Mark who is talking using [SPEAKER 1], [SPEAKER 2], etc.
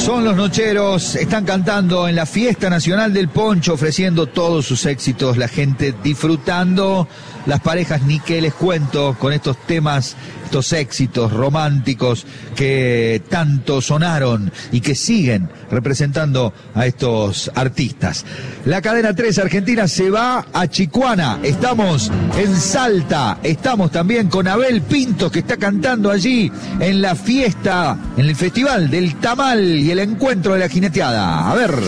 [SPEAKER 1] Son los Nocheros, están cantando en la Fiesta Nacional del Poncho, ofreciendo todos sus éxitos, la gente disfrutando, las parejas ni que les cuento con estos temas, estos éxitos románticos que tanto sonaron y que siguen representando a estos artistas. La cadena 3 Argentina se va a Chicuana, estamos en Salta, estamos también con Abel Pintos que está cantando allí en la fiesta, en el festival del tamal y el encuentro de la jineteada. A ver.